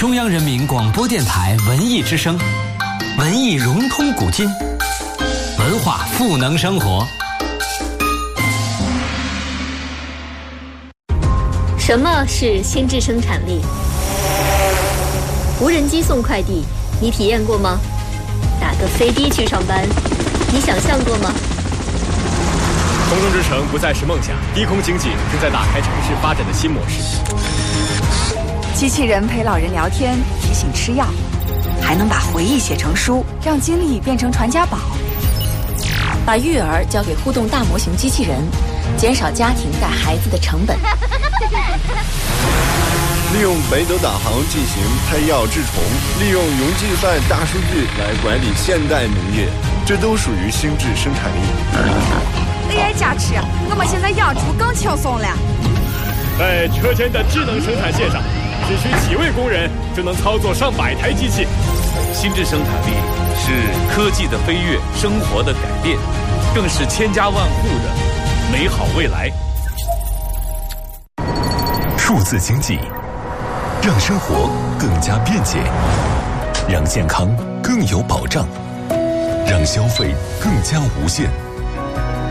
中央人民广播电台文艺之声，文艺融通古今，文化赋能生活。 什么是心智生产力？无人机送快递，你体验过吗？打个飞的去上班，你想象过吗？ 空中之城不再是梦想，低空经济正在打开城市发展的新模式。 机器人陪老人聊天，提醒吃药，还能把回忆写成书，让经历变成传家宝。 把育儿交给互动大模型机器人，减少家庭带孩子的成本。 利用北斗导航进行配药治虫，利用云计算大数据来管理现代农业，这都属于心智生产力。 AI 加持，我们现在养猪更轻松了。 在车间的智能生产线上，只需几位工人就能操作上百台机器。 心智生产力是科技的飞跃，生活的改变，更是千家万户的美好未来。 数字经济让生活更加便捷，让健康更有保障，让消费更加无限。